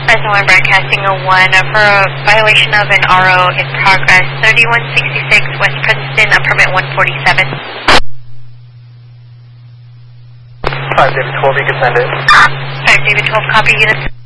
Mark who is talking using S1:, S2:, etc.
S1: Reservoir Broadcasting 01 for a violation of an RO in progress, 3166 West Princeton, permit 147.
S2: 5 David 12, you can send it.
S1: 5 David 12, copy units.